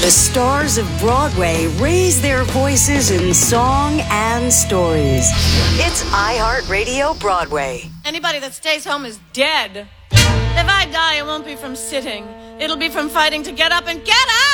the stars of Broadway raise their voices in song and stories. It's iHeartRadio Broadway. Anybody that stays home is dead. If I die, it won't be from sitting. It'll be from fighting to get up and get out!